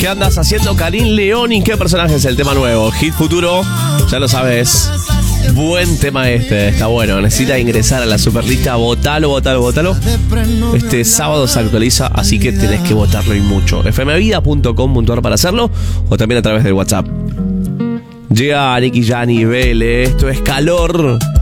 ¿Qué andas haciendo, Karim León? ¿Y qué personaje es el tema nuevo? Hit Futuro, ya lo sabes. Buen tema está bueno. Necesita ingresar a la superlista. Votalo. Este sábado se actualiza, así que tenés que votarlo y mucho. fmvida.com.ar para hacerlo, o también a través del WhatsApp. Llega Nicky Jam y Vele. Esto es Calor.